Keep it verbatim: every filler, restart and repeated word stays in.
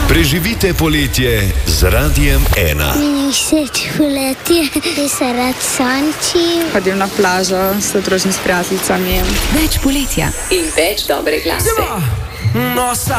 Preživite poletje z Radiem ena. Meni všeč poletje, ki se rad sonči. Hodim na plažo, se družim s prijateljicami. Več poletja in več dobre glasbe.